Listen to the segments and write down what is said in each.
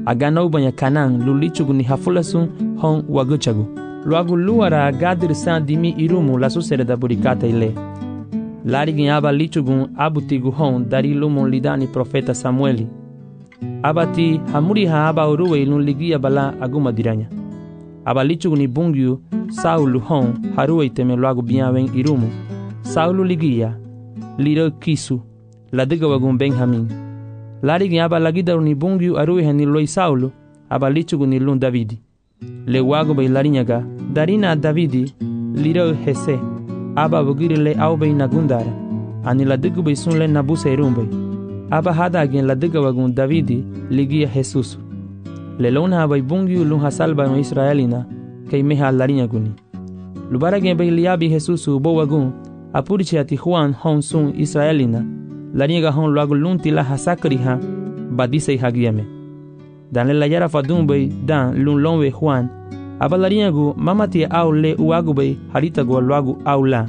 agano banya Kanan lulichugu ni hafulasun hon waguchagu. Luagu luara gadir san dimi irumu la susere da burikata ile. Larigin aba lichugun abutigu hon dari lumon lidani profeta Samueli. Abati hamuri ha aba uruwe ilun ligia bala aguma diranya. Aba lichugu ni bungyu Saulu hon haruwe iteme luagu biawen irumu. Saulu ligia liro kisu ladiga wagun Benjamin. Larigin aba lagidaru ni bungyu aruwe hani loi Saulu aba lichugu ni lun Davidi. Le wagu bay larinyaga darina Davidi liro Hese aba bugirile aubay nagundara ani ladigu bay sunle nabuse rumbay aba hada gen ladiga wagun Davidi ligia Jesus le lona bay bungyu lun hasalba no Israelina kay meha larinyaguni lubara gen bay liabi Jesus bo wagun apuriche ati Juan hon sun Israelina larinyaga hon luagu lunti la hasakriha badise hagiame dan le yara fadum bay dan lun lonwe Juan abalariagu mamati au le uagu bay harita go luagu au la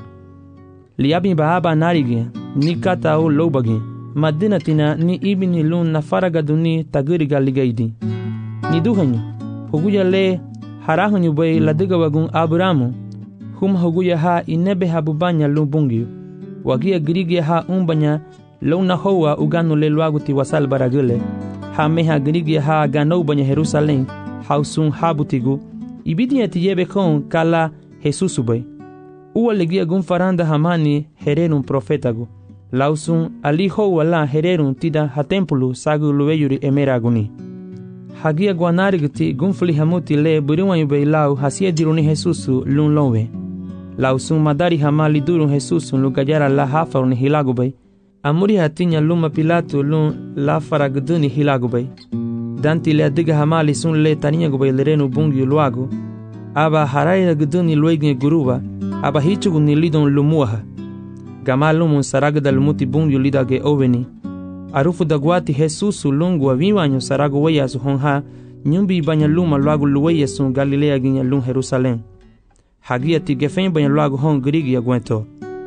liabi bahaba narigi ni kata au lobagi madina tina ni ibini lun na faragaduni tagiriga ligaidi ni duhanyu huguya le harahanyu bay ladiga wagun Abramu hum huguya ha inebe habubanya lun bungiu wagia girigia ha umbanya luna hoa uganu le luagu ti wasal baragule ha meha girigia ha gano banya Jerusalem hausun habutigu ibidi ati yebe kon kala Jesus bay uwa legia gun faranda hamani hererun profetagu lausun ali ho wala hererun tida ha tempulu sagu luweyuri emeraguni hagia guanarigti gunfli hamuti le buriwanyu bay lau hasia diruni Jesus lun lonwe lausun madari hamali durun Jesus lugajara la hafaruni hilagu bay amuri hatinya luma Pilato lun la faragduni hilagu bay danti le adiga hamali sun le taniya gubay lerenu bungi luagu aba haraya gduni luegne guruba aba hichugu ni lidon lumuaha gamalumun saragda lumuti bungi lidage oveni arufu dagwati Jesus lungu aviwanyo saragu weya su honha nyumbi banya luma luagu luweya sun Galilea ginya lun Jerusalem hagia ti gefen banya luagu hon grigi agwento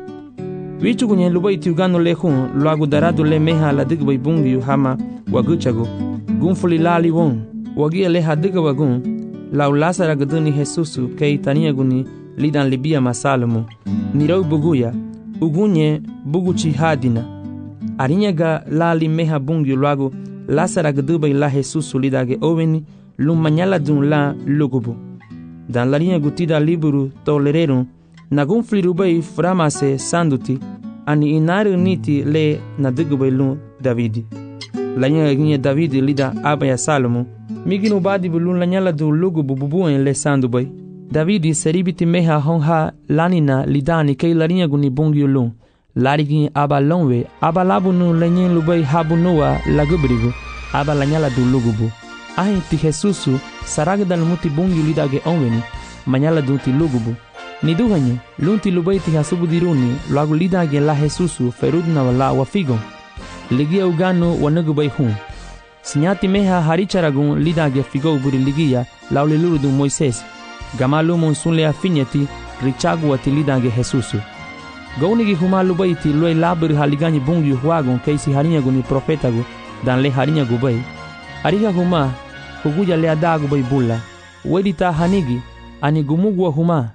wichugu nye lubai ti ugano le hun luagu daradu le meha la digbay bungi hama waguchagu gunfuli lali won wagia le hadiga wagun lau lasara gduni Jesus kay taniaguni lidan libia masalomu nirau buguya ugunye buguchi hadina arinyaga lali meha bungi luagu lasara gdubay la Jesus lidage oveni lumanyala dun la lugubu dan larinya gutida liburu tolererun nagunfli rubay framase sanduti ani inaru niti le nadigubay lun Davidi lanya ginye Davidi lida abaya Salomo miginu badi bulun lanyala du lugu bububuan le sandu bay Davidi seribiti meha honha lanina lidani kay larinya guni bungi lun larigi aba lonwe aba labunu lanyen lubay habunua lagubrigu aba lanyala du lugu bu ahi ti Jesusu saragdal muti bungi lidage onweni manyala du ti lugu bu ni duhanye lunti lubay ti hasubu diruni lagu lidage la Jesusu ferudna wala wafigon ligia ugano wanagubay hun sinyati meha haricharagun lidage figo buri ligia laule luru Moises gamalumon sunle afinyati richagu ati lidage Jesusu gaunigi humalu baiti loi labur haligani bungi huagon keisi harinyagu ni profetagu dan le harinyagu bay ariga huma huguja le adagu bay bulla wedita hanigi ani gumugwa huma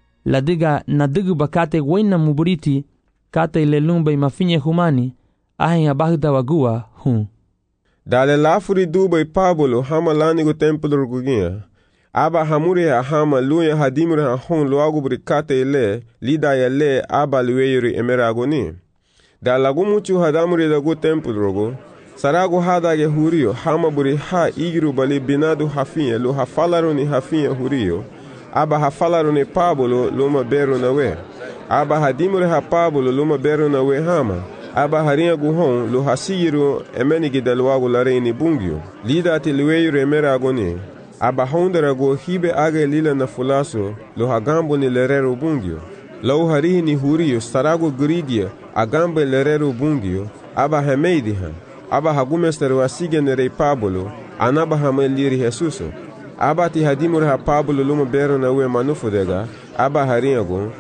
ladiga nadigu bakate wena muburiti kate le lumbay mafinye humani ahen abagda wagua hun dale lafuri dubay Pablo hama lanigo templo gugia aba hamure hama luya hadimure hon luagu brikate le lida ya le aba luweyuri emeragoni dalagu muchu hadamure dagu templo rogo saragu hada ge hurio hama buri ha igiru bali binadu hafiye lu hafalaruni hafiye hurio aba hafalaruni Pablo luma beru nawe aba hadimure ha Pablo luma beru nawe hama aba harinha guhon lu hasiru emenigi dalwagu lareini bungyo lida ti luweyuri emeragoni aba hondera go hibe age lila na fulaso lo hagambo ni lerero bungyo lau harihi ni hurio sarago grigia agambe lerero bungyo aba hameidi ha aba hagumesteru asige nerei Pablo anaba hameliri Jesuso aba ti hadimur ha Pablo luma bero na we manufudega aba harinha go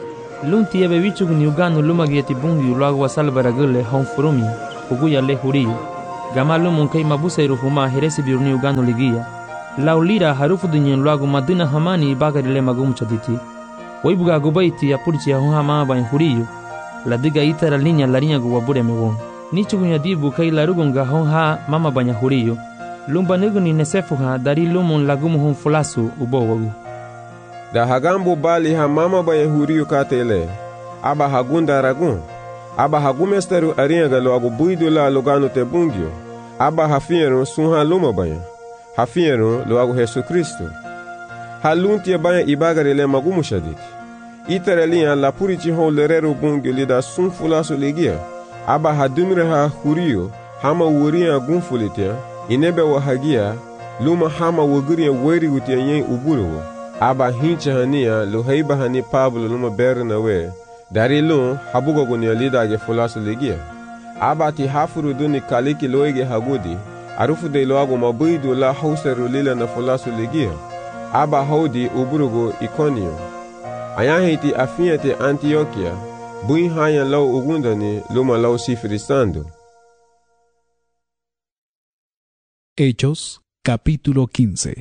lunti ebe wichugu ni ugano luma gieti bungyo lagu wasal baragule hon furumi huguya le hurio Gama lumun kay mabusay huma heresibiru ni ugano ligia. Laulira harufu dunyen luagu madina hamani bagarile magum chaditi. Waibuga gubaiti ya purchi ya hama ba huriyo. La diga itara linya larinha guwabure mewon. Nichugunya dibu kay larugunga honha mama banya huriyo. Lumba niguni nesefuha dari lumun lagumu fulasu ubowagu. Da hagambo bali ha mama banya huriyo katele. Aba hagunda ragun. Aba hagumesteru aringa loagu buidu la lugano te bungio. Aba hafiero sunha luma banya. Hafiero loagu Yesu Kristo. Haluntia banya ibagare magumu shaditi. Itarelia la purici hon lerero bungio lida sun fulasu legia. Aba hadumire ha huriyo hama wuria gunfulitia. Inebe wa hagia luma hama wuguria weri utia yen uburo. Aba hincha hania lo heiba hani Pablo luma berna we. Dari lun habugo gunia lida ge fulasu legia. Aba ti hafuru duni kaliki loege hagudi. Arufu de loago mabuidu la hauseru lila na fulasu legia. Aba haudi uburugo Iconio. Ayahiti afiete Antioquia. Bui haya lau ugundani luma lau sifrisando. Hechos, capítulo 15.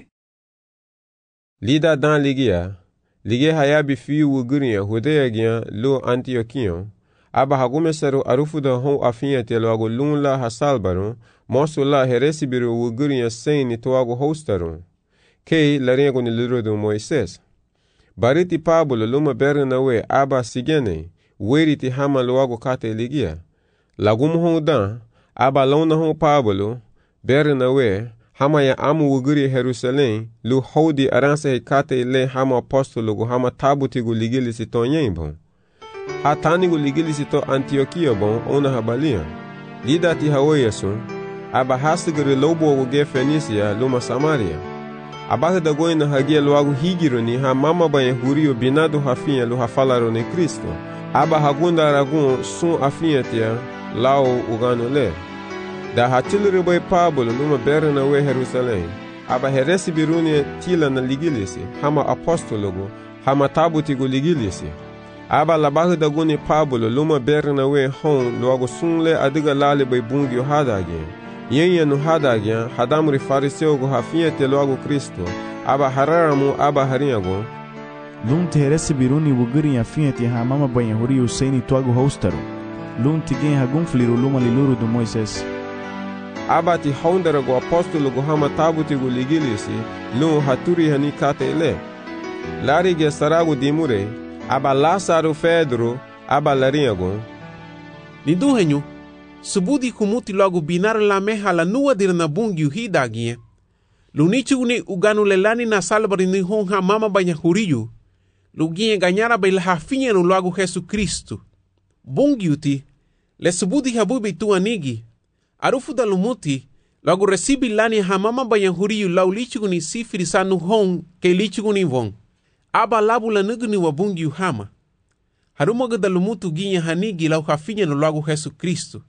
Lida dan ligia hayabi fiu wuguria hudea gia lo Antioquion. Aba hagumesaru arufu da hon afiete loago lunla hasalbaron. Mosu la heresibiru wuguria seini toago hostaron. Kei larengo ni liro do Moises. Bariti Pablo luma berna we aba sigene. Weriti hama loago kate ligia. Lagumu hon dan. Aba launa hon Pablo. Berna we. Hama ya amu wuguri Jerusalém. Lu hodi aransa hekate le hama apostolo gu hama tabuti gu ligili sito nyen bon. Hatani gu ligili sito Antioquia bon. Ona habalia. Lida ti hawe sun. Aba hasigiri lobo wuge Fenisia luma Samaria. Aba da goina hagia loagu higiro ni ha mama ba huriyo binado hafinha lu hafalaro ne Kristo. Aba hagunda aragun sun afinha tia lao ugano le. Da hatiliri boy Pablo luma berna we Jerusalém. Aba heresibiruni tila na ligilisi hama apostologo hama tabuti gu ligilisi. Aba labahu da guni Pablo luma berna we hon loagu sunle adiga lali boy bungio hadage. Yenye no hadagia hadamuri fariseu gu hafinha te loagu Kristo. Aba hararamu aba harinhago. Lum te heresibiruni wuguri afinha te hamama banha huri usaini tuagu hostaru. Lum te gen hagunfliru luma liluru do Moises. Aba ti hondara gu apostolo gu hama tabuti gu ligilisi lum haturi hani kate ele. Lari ge saragu dimure. Aba Lázaro Pedro aba larinhago. Niduhenyu. Subudi kumuti logo binar la meha la nua dir na bungiu hidagie. Lunichu ni uganu lelani na salbari ni honha mama banya huriyu. Lugie ganyara bai la hafinha no logo Jesu Cristo. Bungiu ti. Le subudi habubi tu anigi. Arufu da lumuti. Logo recibi lani ha mama banya huriyu lau lichu ni sifiri sanu hon ke lichu ni von. Aba labu la nugu ni wa bungiu hama. Harumaga da lumutu ginha hanigi lau hafinha no logo Jesu Cristo.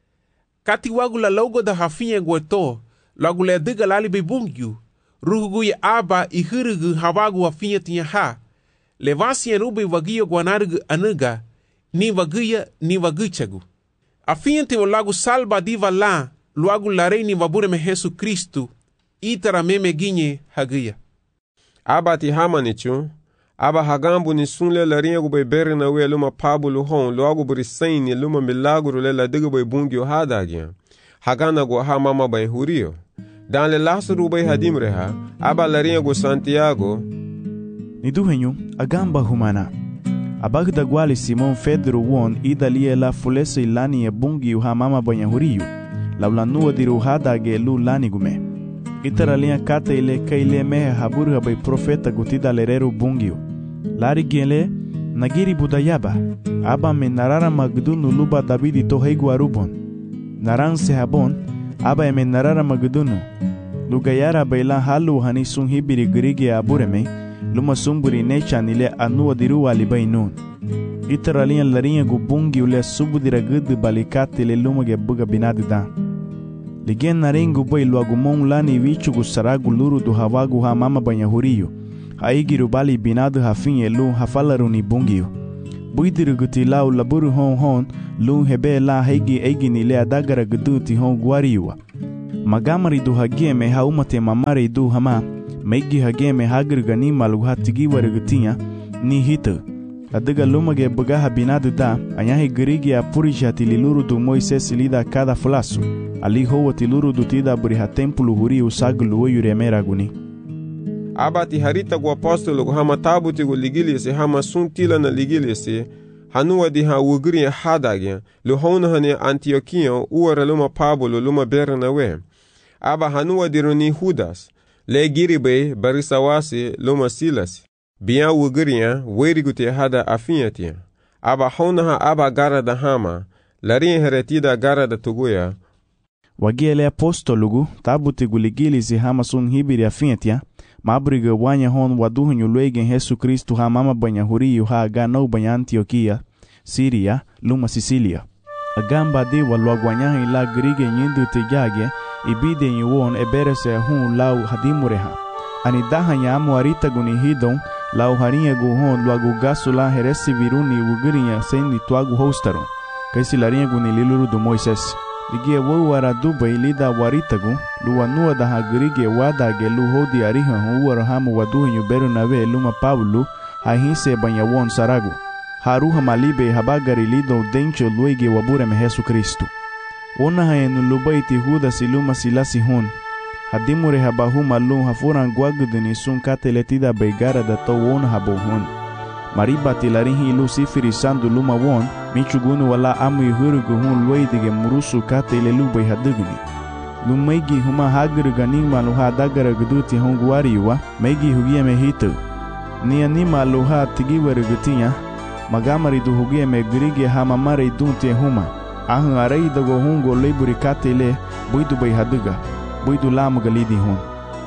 Kati wagu la logo da hafinha gueto, logo le diga lali be bungyu, ruhugu ya aba I hirugu hawagu hafinha tinha ha, levasi ya rube wagiyo guanarugu anuga, ni waguya ni waguchagu. Afinha te lagu salba diva la, luagu la rei ni wabure me Jesu Kristo, itara meme ginye haguya. Aba ti hama nichu, aba hagambu ni sunle la rinhagu be berna we luma Pablo hon loagu buri saini luma milagro le la diga be bungio hadagia. Hagana gu ha mama be huriyo. Dan le Lázaro be hadimre ha, aba la rinhagu Santiago. Niduhenyu agamba humana. Abagda guali Simon Pedro won ida lie la fulesa ilani e bungio ha mama be huriyo. La ulanua diru hadage lu lani gume. Itara linha kata ile kaile mehe haburu bai profeta gutida lerero bungio. Lari gele nagiri budayaba. Aba me narara magdunu luba Davidi to heigu arubon. Naran se habon. Aba me narara magdunu. Lugayara baila halu hani sun hibiri grigi abureme. Luma sumburi necha nile anua diru alibai nun. Itara linha larinha gu bungio le subudira gudu balikate le luma ge buga binadi da. Ligen narengu bai luagumon lani vichugu saragu luru do hawagu ha mama banha huriyo. Haigiru bali binadu hafinha lu hafalaru ni bungio. Buidiru guti lau laburu hon hon lu hebe la haigi eigi ni le adagara gudu ti hon guariwa. magamari du hageme ha umate mamare du hama meigi hageme hagirgani malu hatigi warigtinya ni hita adiga lumage buga habinadu da anyahi girigi a purijati liluru du Moises lida cada flasu ali howati luru du tida buriha templu huri usaglu yuremera guni abati harita gu apostolo gu hama tabuti gu ligilisi hama suntila na ligilisi hanuwa di ha wugri hadagya lu hona hane Antiokia uwara luma Pablo luma Bernabe aba hanuwa di runi Judas le giribe barisawasi luma Silas biya wugriya werigute hada afiyatia aba hona ha aba gara da hama larin heretida gara da tuguya wagiele apostolugu tabuti gu ligilisi hama sun hibiri afiyatia mabriga wanya hon waduhunyu luegen Yesu Kristu ha mama banya huriyu ha ganau banya Antiokia, Siria, luma Sicilia. Agamba de walwagwanyaha ila grige nyindu tejage ibide yuwon eberese hun lau hadimureha. Ani daha nyamu arita guni hidon lau harinha guhon luagu gasu la heresi viruni wugirinya sendi tuagu hostaro. Kaisi larinha guni liluru du Moises. Ligie wawara dubai lida waritagu luwanua daha grige wadage lu hodi ariha huwara hamu waduhinyu Bernabe luma Pablo hahise banyawon saragu. Haruha malibe habagari lido dencho luege wabureme Yesu Kristu. Ona haenu lubaiti Judas luma Silasi hon. Hadimure habahu malum hafuran guagudini sun kateletida beigara da to wona habohon. Maribati larinhi Luciferi sandu luma won michugunu wala amu yuhurugu hun luidige murusu katele lubai hadugni. Lumaigi huma hagirgani maluha dagara guduti hun guariwa meigi hugia mehito. Ni anima luha tigiwarugutinya magamari du hugia me grige hamamare dunte huma. Ahun arei dago hungo leburi katele buidu bai haduga. Buidu lamu galidi hun.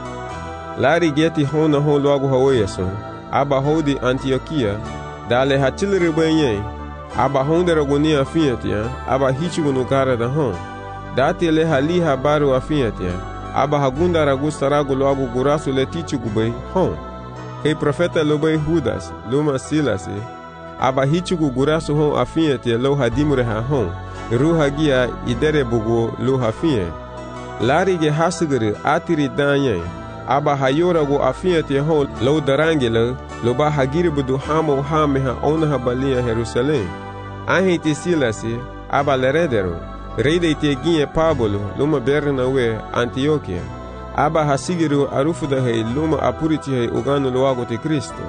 Lari geti hona hon luagu haweyeso. Aba hodi Antiokia dale hatilri benye aba hondera goni afiatia aba hichugunu gara da hon dati le hali habaru afiatia aba hagunda ragu saragu loagu gurasu le tichugubei hon kei profeta lobei Judas luma Silasi aba hichugu gurasu hon afiatia lo hadimure ha hon ruhagia idere bugu lo hafie lari ge hasigiri atiri danye aba hayora go afiyati ho lo darangela lo ba hagiri budu hamo hame ha ona habalia Jerusalem ahiti Silasi aba leredero reide teginye Pablo luma Bernabe Antiokia aba hasigiru arufuda he luma apuriti he ugano loago te Kristo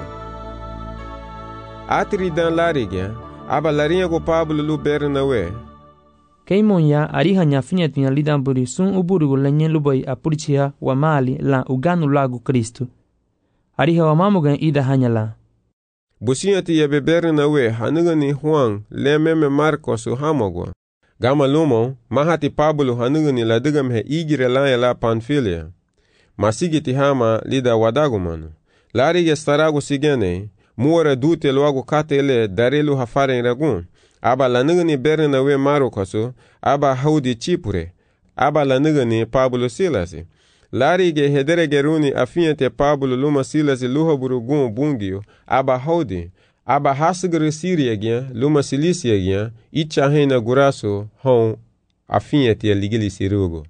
atri dan larigia aba larinha go Pablo lu Bernabe Keimonya ariha nyafinyatinya lidamburi sun uburugu lenye lubai apurichia wa mali la uganu lagu Kristu. Ariha wa mamugan ida hanyala. Businyati ya Bernabe hanugani Juan lememe Marcos hamogwa. Gama lumo mahati Pablo hanugani ladugam he igire la Panfilia. Masigiti hama lida wadagumanu. Larige staragu sigene muore dute loagu katele darelu hafaren ragun. Aba lanugani Bernabe Marcosu, aba haudi Chipure, aba lanugani Pablo Silasi. Larige hederegeruni afiante Pablo luma Silasi luha burugun bungio, aba haudi, aba hasigre Siriagia, luma Ciliciagia, ichahena guraso, hon afiante ligilisi rugo.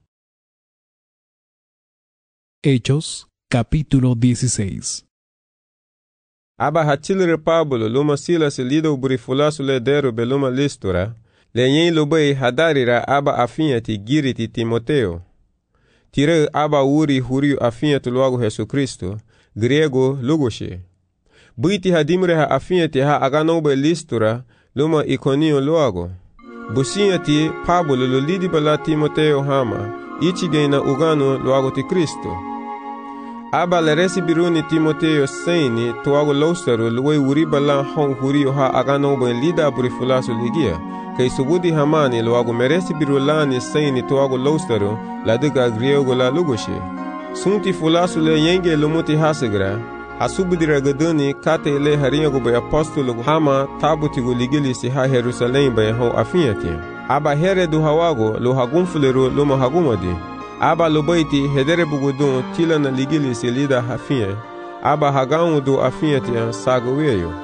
Hechos, capítulo 16. Aba hatilre Pablo luma Silasi lido burifulasu le deru beluma Listura, le yen lubei hadarira aba afiati giriti Timoteo. Tire aba uri huriu afiatu loago Yesu Kristo, grego lugoshe. Buiti hadimre ha afiati ha aganobe Listura luma Iconio loago. Businyati Pablo lo lidi bala Timoteo hama, ichigena ugano loago ti Kristo. Aba le resibiruni Timoteo seini tuago laustaru luwe uribala hong huriyo ha aganobe lida burifulasu ligia. Kei subudi hamani luago meresibirulani seini tuago laustaru laduga griego la lugoshe. Sunti fulasu le yenge lumuti hasigra. Hasubudira gaduni kate le harinyago be apostolo hama tabutigo ligilisi ha Jerusalem be ho afiati. Aba here du hawago lo hagumfuleru luma hagumadi. Aba lobaiti hedere bugudun tilana ligilisi lida hafie. Aba hagamu du afiatia sagoweyo.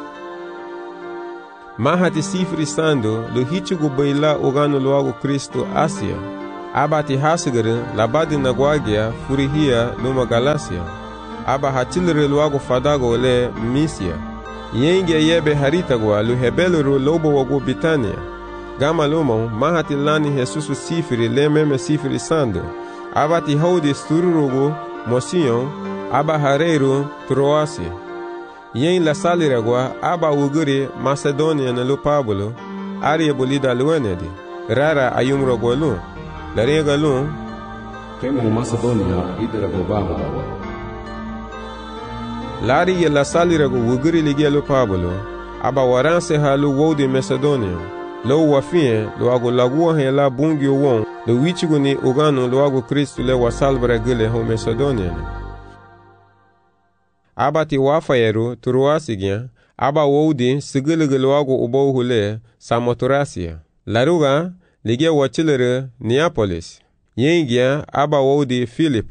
Mahati sifri sando lo hichugu baila ugano loago Kristo Asia. aba ti hasigere labadi na gwagia furihia luma Galacia. Aba hatilere luago fadago le Misia. Yenge yebe haritagwa lu hebeluru lobo wagu Bitania. Gama lumo mahati lani Jesusu sifiri le meme sifiri sando. Aba ti haudi stururugu Mosion. Aba hareiru Troasi. Yen la saliragwa aba uguri Macedonia na lu Pablo. Arie bolida luenedi. Rara ayumrogo lu. La rega lu. Kemo Macedonia iderago baba. Lari ye la salirago wuguri ligia lu Pablo. Aba waranse ha lu wodi Macedonia. Lo wafie lo ago lagua he la bungi won. Lo wichigu ni uganu lo ago Kristu le wasalbra gile ho Macedonia. Aba ti wafayeru Troasigia. Aba wodi sigiliga lo ago ubo hule Samothracia. Laruga ligia wachilere Neapolis. Yengia aba wodi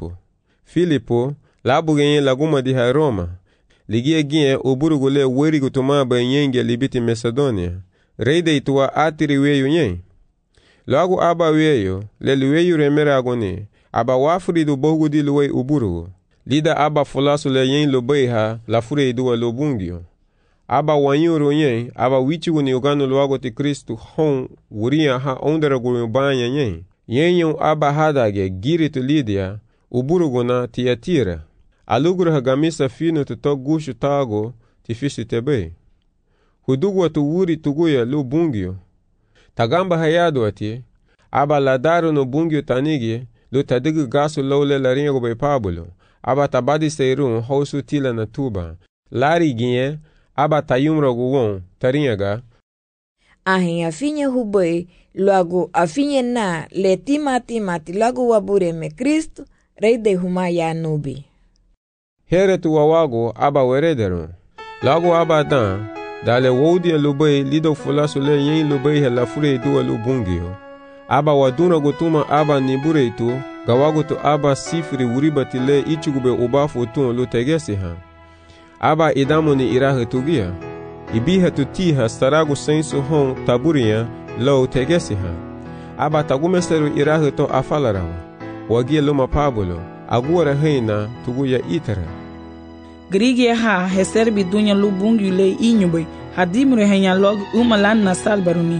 Filipo labugenye laguma di ha Roma. Ligia gie uburugule werigu tumaba yengia libiti Macedonia. Reide ituwa atiri weyu nye. Lagu aba weyu le luweyu remera agoni. Aba wafuridu bogu di luwe uburugu. Lida aba fulasu le yen lubeiha la fure iduwa lubungio. Aba wanyuru nye aba wichigu ni uganu luago ti Kristu hon wuria ha onderagu banya nye. Yenyu aba hadage giritu Lidia uburugu na Tiatira. Aluguru hagamisa finu tuto gushu tago ti fisi tebe. Hudugwa tu wuri tuguya lu bungio. Tagamba hayadu ati aba ladaru no bungio tanigi lu tadigu gasu lole la ringo be Pablo. Aba tabadi seirun hausu tila na tuba. Lari ginye aba tayumrogu won tarinyaga. Ahin afinye hubei luagu afinye na le timati lagu wabure me Kristu reide huma ya nubi. Here tu wawago aba werederun. Lagu aba dan dale wodi lubei lido fulasu le yen lubei he la fure duwa lubungio. Aba waduna gutuma aba nibure itu gawago tu aba sifiri wuribati le ichugube ubafu tun lu tegesi ha. Aba idamu ni irahe tugia. Ibiha tu tiha staragu sensu hon taburia lo tegesi ha. Aba tagumeseru irahe to afalarawa. Wagia luma Pablo agora heina tuguya itara. Grigia ha heserbi dunya lubungi le inyube hadimre henya log umalan na salbaruni.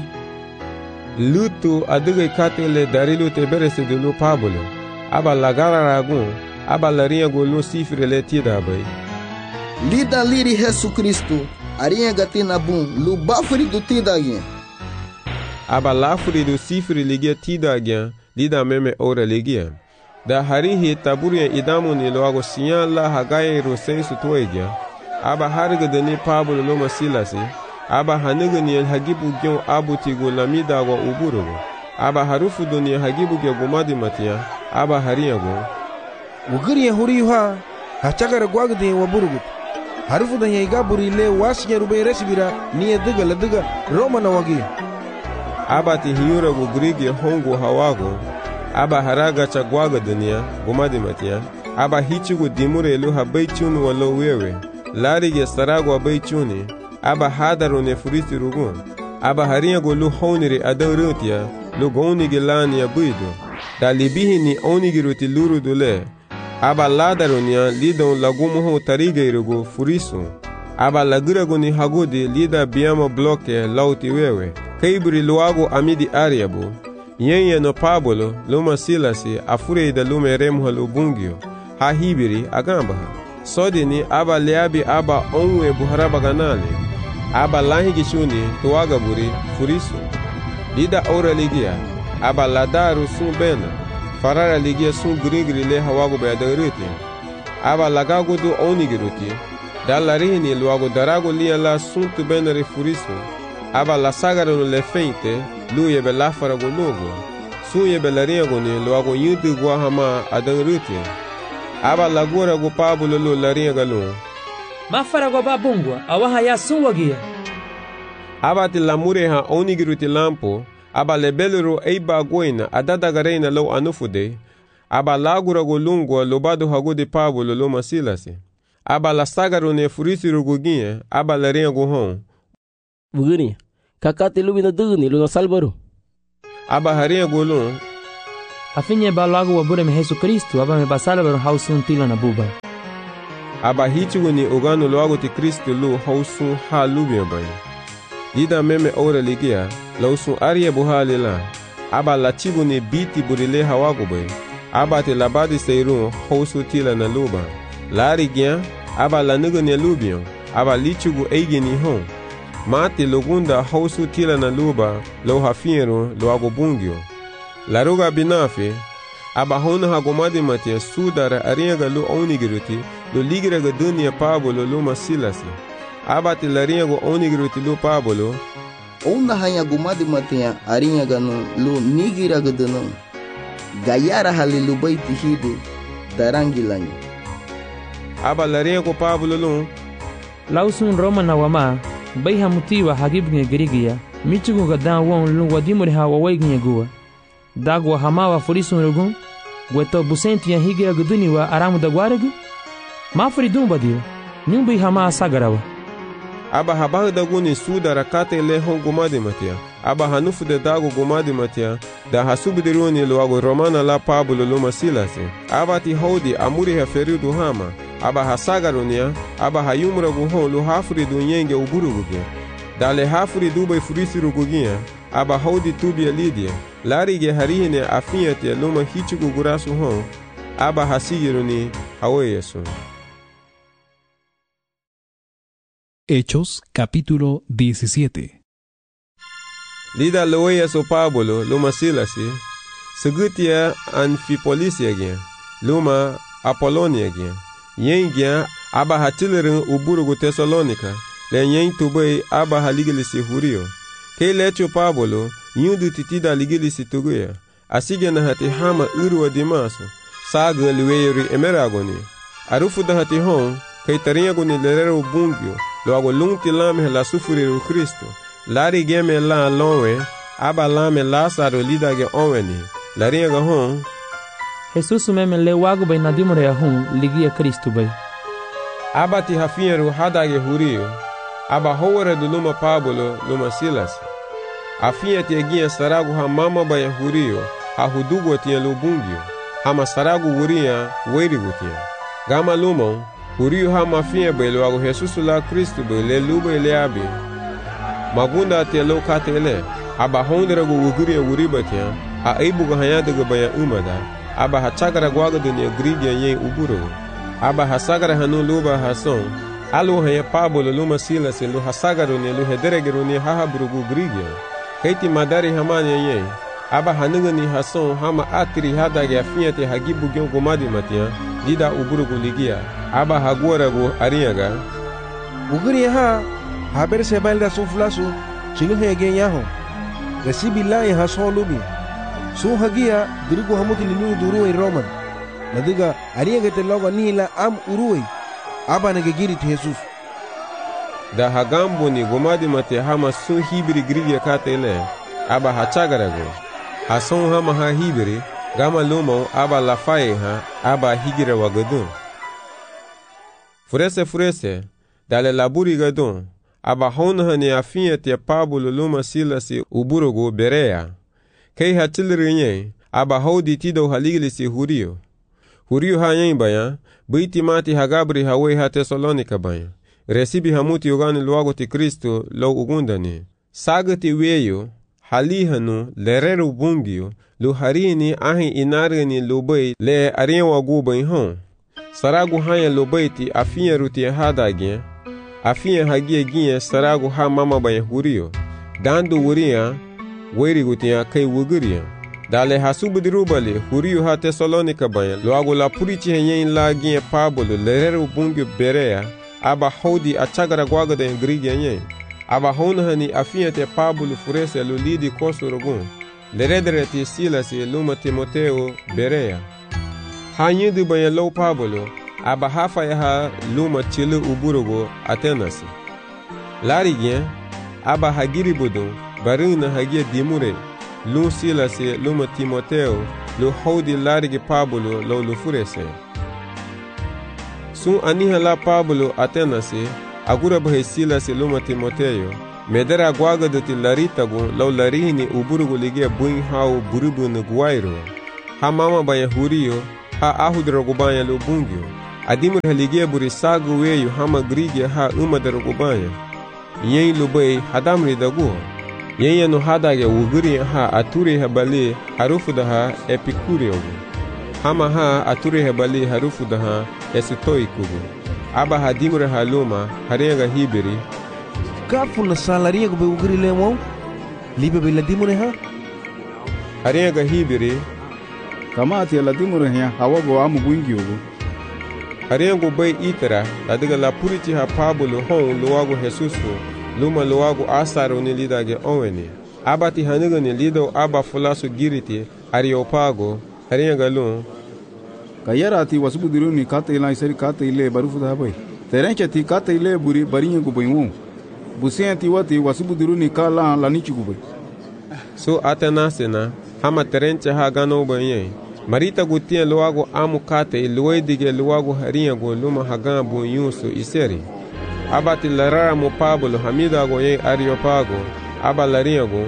Lutu aduge katele darilu teberese de lu Pablo. Aba lagara ragun aba larinha golu sifre le tida bay. Lida liri Jesu Kristu arinha gatina bum lu bafuri du tida gen. Aba lafuri du sifre ligia tida gen lida meme ora ligia. Da harihi taburia idamu ni loago sinyan la hagaye ro sensu tuegia. Aba hariga deni Pablo loma silasi. Aba haniga ni hagibu gyon abutigo lamida wa uburugo. Aba harufu doni hagibu gya gumadi matia. Aba hariyago. Wugiri huri ha hachagara gwagde wa burugut. Harufu da yaiga burile wasinya rube resibira ni diga la diga Roma na wagi. Aba ti hiyura wugirigi hongo hawago. Aba haraga chagwaga dunia gumadi matia. Aba hichigu dimure lu habaichunu walo wewe. Larige saragwa baichuni. Aba hadaru ne furisi rugun. Aba hariyago lu honiri adaurutia lu gonigi lani ya buido. Da libihi ni onigi ruti luru dule. Aba ladarunia lidon lagumuho tarigeirugo furisu. Aba lagirago ni hagudi lida biyama bloke lauti wewe. Kaiburi luago amidi ariabu. Yenye no Pablo luma silasi afure da lume remha lubungio. Ha hibiri agambaha. Sodi ni aba leabi aba onwe buharaba ganali. Aba lahigi shuni tuwaga buri furisu. Lida ora ligia. Aba ladaru sun bena. Farara ligia sun grigri le hawago beadaruti. Aba lagago du onigiruti. Dalarini luago darago lia la sun tu benari furisu. Aba la sagaro le feinte. Luye be lafarago lugo. Suye be lariago ni luago yudu guahama adaruti. Aba lagura go Pablo lu lariaga lu. Mafarago babungwa awaha ya sunwagia. Aba ti lamure ha onigiruti lampo. Aba lebelero eiba goina adadagarena lo anufude. Aba lagura go lungwa lobado hagode Pablo lo masilasi. Aba la sagaro ne furisi ruguginye. Aba laria go hon. Bugini kakate lumina dugni lo salbaro. Aba haria go lun. afinye ba loagu wabure me Yesu Kristu aba me basala bar hausun tila na buba. Aba hichugu ni uganu loagu ti Kristu lu hausun ha lubia bay. Lida meme ora ligia, lausun arie buhali la. Aba lachigu ni biti burile hawagu bay. Aba te labadi seirun hausu tila na luba. Lari gia, aba lanugu ni lubion. Aba lichugu eigi ni hon. Mati lugunda hausu tila na luba lo hafiero lo agobungio. Laruga binafi, aba hona hagomadi matia sudara ariaga lo onigiruti lo ligiraga dunia pabolo lo masilasi. Aba te lariago onigiruti lo pabolo. Ona hanya gomadi matia ariaga no lo nigiraga dano. Gayara hali lo baiti hidu darangilanyo. Aba lariago pabolo lo. Lausun Roma na wama. Bai hamutiwa hagibnge girigia michugu gadan won lu wadimure ha wawegnye guwa dagwa hamawa furisun rugun gweto busenti ya higira guduni wa aramu dagwaregu ma furidun badio nyumbi hama sagarawa aba habah daguni suda rakate le hon gumadi matia aba hanufu de dago gumadi matia da hasubidiruni luago romana la pabulo luma silasi aba ti hodi amuri ha feridu hama aba hasagarunia aba hayumra guhon lu hafridu nyenge uburugugia dale hafridu bay furisirugugia aba hodi tubia lidia larige harihine afiyatia luma hichugu gurasu hon aba hasigiruni haweyesu. Hechos capítulo 17. Lida loyeso Pablo luma silasi segutia Anfipolisia gia luma Apolonia gia yengia aba hatilerin uburugu Tesalonika le yen tubei aba haligilisi hurio ke lecho Pablo yundu titida ligilisi tuguya asige na hati hama urwa dimaso saga liweyori emeragoni arufu da hati hon kay taringoni lerero bungyo lo ago lungti lame la sufuriru Kristo lari geme la lonwe aba lame Lazaro lidage onweni lari ga hon Jesus meme le wagu bay nadimore ya hon ligia Kristo bay aba ti hafieru hadage hurio aba howere du luma Pablo luma Silas afia ti egia saragu ha mama bay hurio ha hudugo ti lubungyo hama saragu wuria weirigu ti gama lumon hurio hama fia bay lo ago Jesus la Kristo bay le lube le abi magunda te lo katele aba hondere go wuguria wuribatia a aibuga hanya daga baya umada aba hachagara gwaga dunia grigia yen uburo aba hasagara hanu luba hason alu hanya Pablo luma Silas lu hasagaro ne lu hederegero ne hahabrugu grigia kaiti madari hamanya yen aba hanuga ni hason hama atri hadage afiate hagibu gyo gomadi matia dida uburugu ligia aba hagora go ariaga uguria ha haber sebal da suflasu chinu hege yaho resibi la ya so lubi so hagia dirigo hamuti linu duru e roman nadiga ariaga te logo ni la am urui aba nage giri te Jesus da hagambo ni gomadi mate hama sun hibiri grigia katele aba hachagarago hason hama ha hibiri gama lumo aba lafaye ha aba higira wagadun furese dale laburi gadun aba honhani afiate Pablo luma Silasi uburugu Berea kei hatilrinye aba hodi tido haligilisi hurio hanyen baya biti mati hagabri hawe ha Tesalonika baya resibi hamuti ugani luago ti Kristo lo ugundani sagati weyo halihanu lerero bungio lu harini ahi inareni lubei le arienwa gubai hon saragu hanya lubeiti afiye ruti hadage afiye hagie gie saragu ha mama baya hurio dandu wuria weri gutia kai wuguria dale hasubudirubali hurio ha Tesalonika baya luago la purichi henyen la gie Pablo lerero bungio Berea aba hodi achagara gwaga de grigia nyen aba honhani afiye te Pablo furese lu lidi kosurugun leredere ti Silas luma Timoteo Berea hanyidu baya lo Pablo aba hafa ya ha luma chilu uburugo Atenas larigien aba hagiri budun barina hagia dimure lu Silas luma Timoteo lu hodi larigi Pablo lo lu furese sun aniha la Pablo Atenas agura bahe Silas luma Timoteo medera gwaga do ti laritagu lo larihini uburugu ligia buin hau burubu na guairo ha mama banya hurio ha ahudrogo banya lo bungyo adimur haligie buri sagu weyu hama grigia ha umadrogo banya yen lubai hadamri dagu yen no hadage wuguri ha aturi habali harufu da ha epikurio hama ha aturi habali harufu da ha esitoi kugu aba hadimur haluma harenga hibiri kafu na salaria go wuguri lemo libe be ladimure ha harenga hibiri kama ati ladimure ha hawago amu gwingiogo harengo bai itara ladiga la puriti ha Pablo hon luwago Jesusu luma luwago asaro ni lidage oweni abati hanigo ni lido aba fulasu giriti Areopago harenga lun kayara ati wasubudiru ni kata ila isari kata ile barufu da bai terenche ti kata ile buri barinye go bai busenti wati wasubudiru ni kala lanichi go bai so atanasena hama terenche ha gano bai marita gutien luwago amu kate luwedige luwago haringa go luma hagan bu yusu iseri abati larara mo Pablo hamida go ye Areopago aba laringa go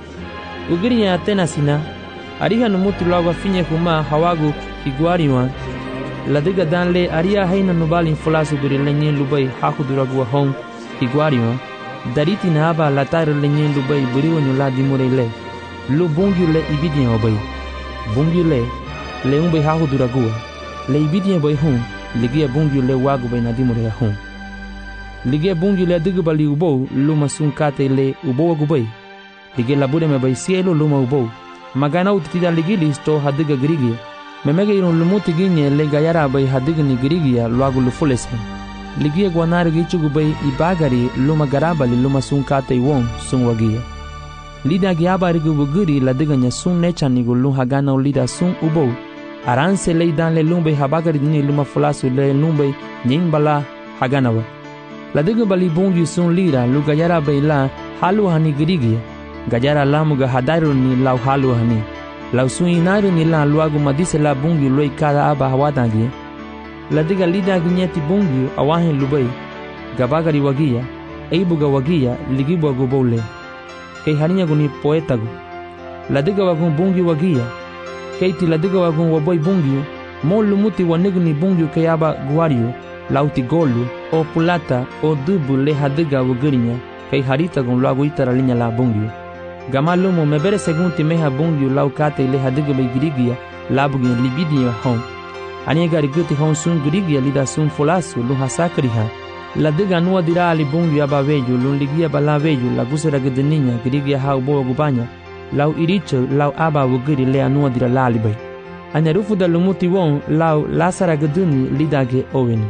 ugiri ya tenasina ariha numutu luwago finye kuma hawago iguariwa ladiga danle aria haina nubali fulasu buri lenye lubai hakuduragu hon iguariwa dariti na aba latare lenye lubai buri wonyo la dimurele lu bungi le ibidien obai bungi le umbe hakuduragu le ibidien bai hon ligia bungi le wagu bai na dimurele hon ligia bungi le digubali ubo luma sunkate le ubo wagu bai ligia labure me bai cielo luma ubo magana utitida ligili sto hadiga grigia memege iron lumuti ginye le gayara bai hadigni grigia luagu lufulese ligia gwanari gichugu bai ibagari luma garabali luma sunkate won sunwagia lida giaba rigu buguri la diganya sun nechani gulu hagana lida sun ubo aranse le dan le lumbe habagari ni luma fulasu le lumbe nyimbala haganawa la digu bali bungi sun lira lu gayara bai la halu hani grigia gajara lamuga hadaru ni lau halu hani lau suinaru ni la luagu madise la bungi loi kada aba hawadangi la diga lida ginyeti bungi awahin lubai gabagari wagia eibuga wagia ligibu gubole kei harinya guni poetagu la diga wagun bungi wagia kei ti la diga wagun waboi bungi mo lumuti waniguni bungi kei aba guario lauti golu o pulata o dubu le hadiga wagirinya kei harita gun luagu itara linya la bungi gamalumo mebere segunti meha bungi laukate ile hadiga be grigia labugi libidia hon ani gari guti hon sun grigia lida sun folasu lu hasakriha la diga nuwa dira ali bungi abaveju lu ligia balaveju la gusera gdeninya grigia ha ubo gubanya lau iricho lau aba wugiri le anuwa dira la alibai ani rufu da lumuti won lau lasara gduni lidage oweni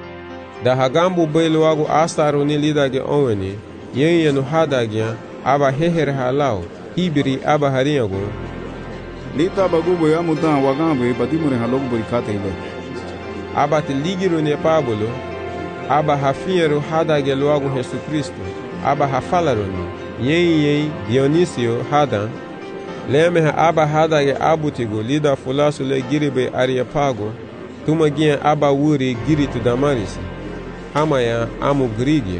da hagambu bailuwagu asaru ni lidage oweni yenu hadagia aba heher halao hibiri aba harinyago lita bagubo ya mutan wagambe batimure halogo burikata ile aba tiligiro ne Pablo aba hafiero hadage luagu Yesu Kristo aba hafalaroni yei Dionisio hadan lemeha aba hadage abutigo lida fulasu le giribe Areopago tumagia aba wuri giritu Damaris hamaya amu grigia.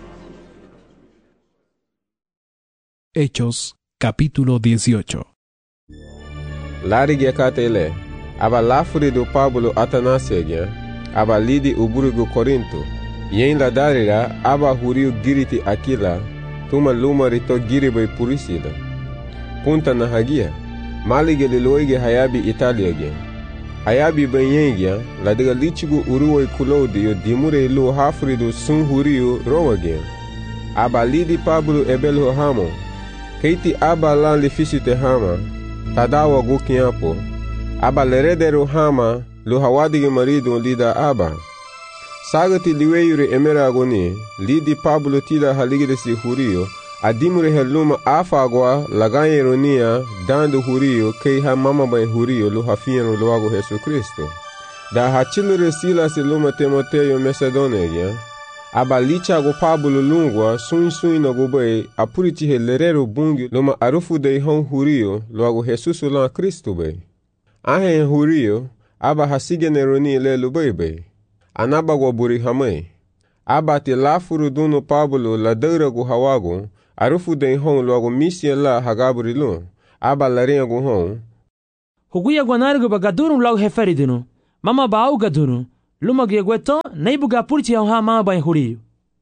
Hechos, capítulo 18. Larigia katele, aba lafuri do Pablo Atanasia, aba lidi uburigo Corinto, yen la darira, aba huriu giriti Aquila, tuma luma rito giribe purisida. Punta na hagia, malige liloige hayabi Italia. Hayabi benyengia, la diga lichigu uruwe Claudio dimure lu hafrido sun huriu Roma. Aba lidi Pablo ebelo hamo, keiti aba lan lifisite hama, tadawa gukiapo, aba leredero hama, lu hawadige marido lida aba. Sagati liweyure emeragoni, lidi Pablo tida haligidesi hurio, adimure heluma afagwa lagayeronia dando hurio kei ha mama bay hurio lu hafieno luago Yesu Kristo. Da hachilure Silas luma Timoteo Macedonia, aba lichago Pablo lungwa sun no gubay apuriti helerero bungi luma arufu de hon hurio luago Jesus la Kristo bay. Ahen hurio aba hasigeneroni le lubebe. Anaba go buri hamay. Aba te lafuru duno Pablo la deurago hawago arufu de hon luago misia la hagaburi lo. Aba larengo hon. Huguya guanargo ba gadurun lau heferidunu. Mama bau gadunu. Luma gegueto neibuga purti ha mama ba huriyo.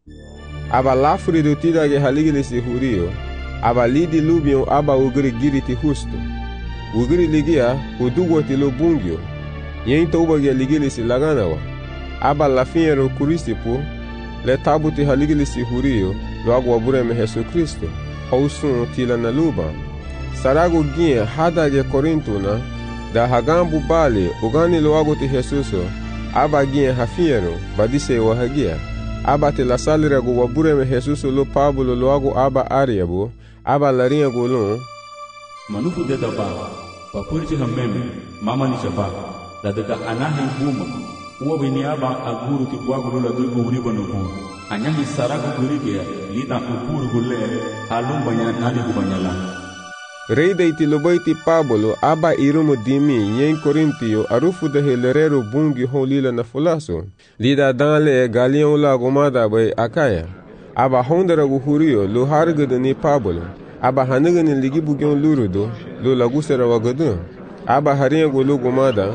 Aba lafuri do tida ge haligilisi huriyo. Aba lidi lubion aba ugri giriti husto. Ugri ligia udugo tilo bungyo. Yen touba ge ligilisi laganawa. Aba lafiero kurisipu le tabuti haligilisi huriyo lo agwa bureme Yesu Kristo. Hausun tila na luba. Sarago gie hada ge korintuna da hagambu bali ugani lo agoti Jesuso. Aba gie hafiero badise wa hagia. Aba te la salira go wabureme Jesuso lo Pablo lo ago aba ariabu. Aba larinha golon manufu deda ba papurti hameme mama ni chaba la deka anahi huma uwa bini aba aguru ti bwaguru la dugo uribo nuku anyahi sarako kurige lita upuru gule alum banya nadi kubanyala Rei de itilobaiti Pablo aba irumo dimi yen Korintio arufu de helerero bungi holila na fulaso lida danle galion la gomada bay akaya aba hondera guhurio lo hargada ni Pablo aba haniga ni ligi bugyon lurudo lo lagusera wagadu aba haringa go lo gomada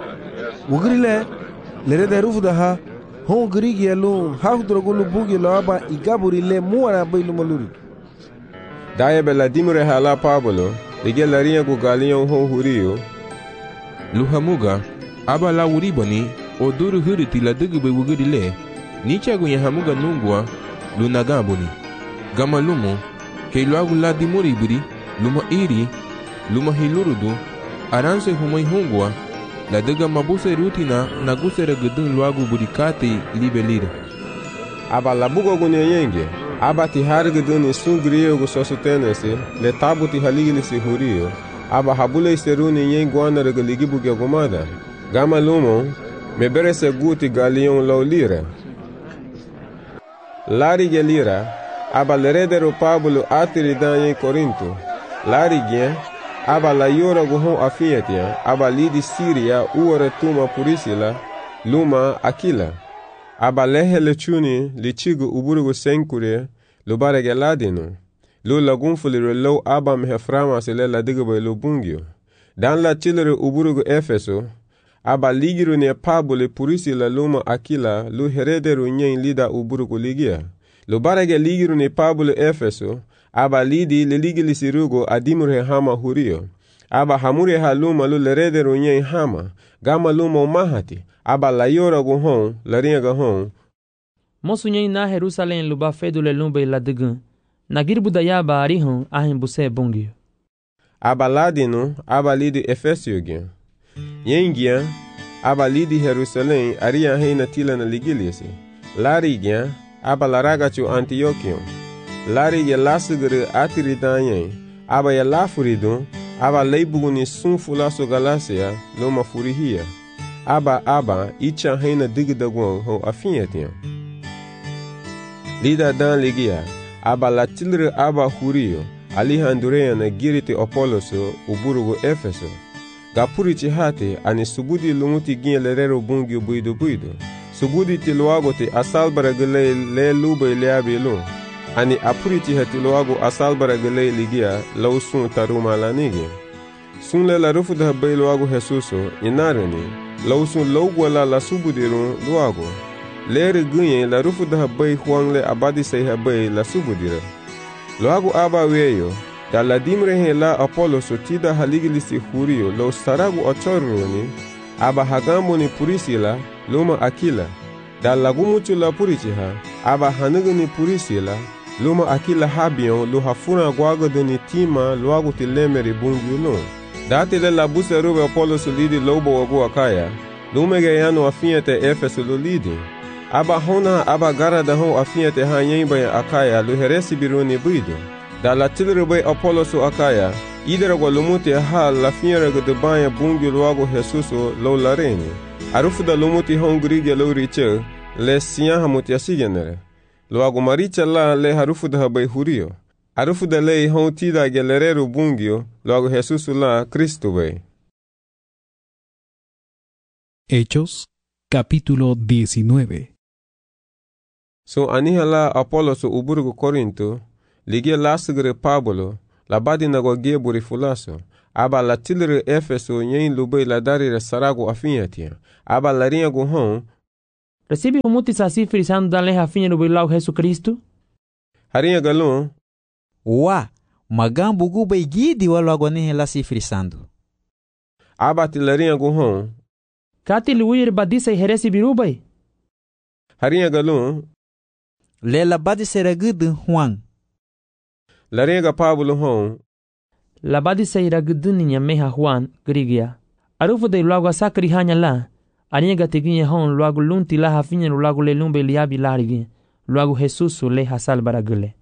ugrile lere da rufu da ha hon grigi lo hafdro go lo bugi lo aba igaburi le muara baylu maluru daye bela dimre hala Pablo ligi laringa go galion hon hurio luhamuga aba la uribani oduru huriti la dugube wugrile nicha go yahamuga nungwa lunagambuni gama lumo ke luagu la dimuribiri luma iri luma hilurudu aranse humai hungwa la daga mabuse rutina na gusere gudun luagu burikati libelira aba labugo gunyenge aba ti hargudun sungriyo go sosutenese le tabuti haligilisi hurio aba habule seruni yengwana regaligi bugya gomada gama lumo meberese guti galion laulira Lari gelira, aba leredero Pablo atiri danyen Korinto. Lari gen, aba la yora gohon afiyetia, aba lidi Siria uore tuma purisila, luma Akila. Aba lehe lechuni lichigu uburugu senkure, lubare geladino. Lu lagunfulire lo aba meheframa sele la digaba lo bungyo. Dan la chilere uburugu Efeso, aba ligiru ne Pablo purisi la luma Akila lu herederu nyen lida uburuku ligia. Lu barage ligiru ne Pablo Efeso, aba lidi le ligili sirugo adimure hama hurio. Aba hamure ha luma lu herederu nyen hama, gama luma umahati, aba la yora guhon, la ringa hon. Mosu nyen na Jerusalem luba fedu le lumbe la digun, na girbu da yaba arihon ahin buse bungio. Aba ladino, aba lidi Efesio gen. Yengia aba lidi Jerusalem aria heina tila na ligiliasi. Lari gen aba laragachu Antiochion. Lari ye lasugere atiri danyen. Aba ye lafurido aba leibuguni sunfulaso Galacia loma furihia. Aba icha heina digidagwan ho afinyetian. Lida dan ligia aba latilre aba hurio alihandurea na giriti Apolloso uburugo Efeso. Gapuri chihate ani subudi lumuti gien lerero bungyo buido. Subudi tiluago te asalbara gele le lube leabe lo. Ani apuri chihate luago asalbara gele ligia lausun taruma lanige. Sunle la rufu da bay luago Jesuso inarani. Lausun laugwala la subudirun luago. Lere gunye la rufu da bay huangle abadi say habay la subudira. Luago aba weyo. Da la dimre la Apollo sotida haligilisi hurio lo saragu ochoroni aba hagambo ni purisila luma Akila da lagumuchu la purichiha aba hanugu ni purisila luma Akila habion lo hafuna gwago ni tima luagu tilemeri bungyulo da tele la busa rube Apollo solidi lobo wagu akaya lume gayano afinyete Efeso lo lidi aba hona aba gara da ho afinyete hanyemba akaya lo heresi biruni buido da la tilre bay Apolloso akaya idera go lumuti ha la fiera go de banya bungi luago Jesuso lo lareni arufu da lumuti hongri lo riche le siya hamuti asigenere luago maricha la le harufu da bay hurio arufu da le honti da gelerero bungio luago Jesuso la Cristo bay. Hechos capítulo 19. So anihala Apolloso uburgo Corinto ligia lasgre Pablo la badina go geburi fulaso aba la tilre Efeso yen lubei la darire saragu afinha tia. Aba la rinha gu hon. Recibe humuti sasi frisando danle afinha lubei lau Jesus Cristo. Harinha galon. Wa, magambu gubei gidi wa logo ne la si frisando. Aba tilarinha gu hon. Kati luir badisa heresi birubai. Harinha galon. Lela badisera gudu Juan. Larinha ga Pablo hon. La badisa ira guduninha meha Juan grigia. Arufu de logo asakri hanya la. Arinha ga teginha hon logo lunti la hafinha logo le lumbe liabi larigi. Logo Jesus le hasal baragule.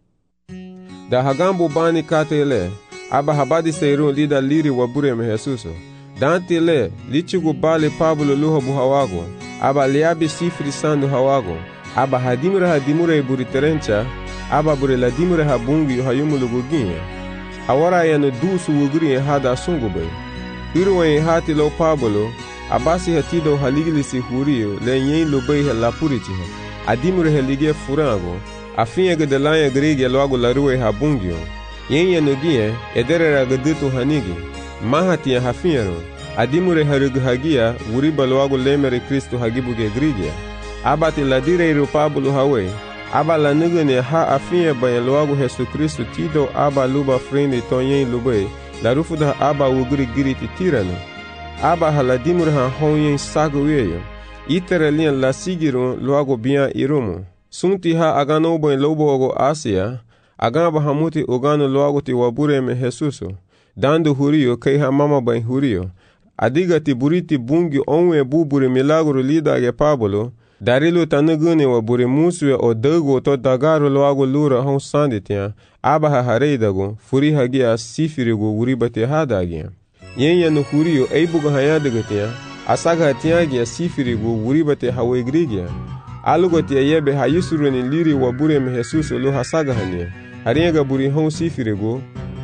Da hagambo bani katele. Aba habadi seirun lida liri wabure me Jesus. Dante le lichugu bale Pablo luha buhawago. Aba liabi sifri sandu hawago. Aba hadimura iburi terencha. Aba bure la dimura habungi hayumuluguginha. Awara yanu dusu wugri hada sungube. Iruwe hati lo Pablo. Abasi hatido haligilisi hurio le yen lubei la puritiho. Adimure helige furango. Afinha de lanha grega logo larue habungio. Yen yanugie ederera gaduto hanigi. Mahatia hafinharo. Adimure haruguhagia uriba logo lemere Cristo hagibuge grigia. Abati ladire iru Pablo hawe. Aba la nugane ha afinha banha logo Jesus Cristo tido aba luba frente tonyen lube. La rufuda aba ugri giriti tirano. Aba haladimure ha honyen sagueyo. Iterelinha la sigiron logo bia irumo. Sunti ha agano boi lobo ogo Asia. Agamba hamuti ogano logo ti wabure me Jesuso. Dando hurio kei ha mama boi hurio. Adiga ti buriti bungi onwe bubure milagro lida ge Pablo. Darilo tanugune wabure musue o dago to dagaro logo lura hon sanditia. Aba ha hareidago. Furi hagia sifirigo uribate hadagia. Yenya no hurio eibuga hayadagatia. Asaga tiagia sifirigo uribate hawegrigia. Alugoti yebe hayisuru ni liri wabure me Jesus lo hasaga hania. Haringa buri hon sifirigo.